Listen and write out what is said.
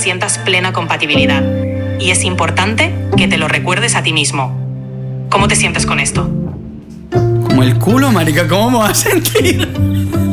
sientas plena compatibilidad. Y es importante que te lo recuerdes a ti mismo. ¿Cómo te sientes con esto? Como el culo, marica, ¿cómo me vas a sentir?